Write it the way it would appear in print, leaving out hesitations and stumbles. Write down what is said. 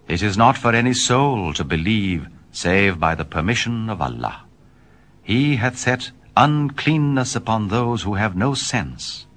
It is not for any soul to believe save by the permission of Allah. He hath set uncleanness upon those who have no sense,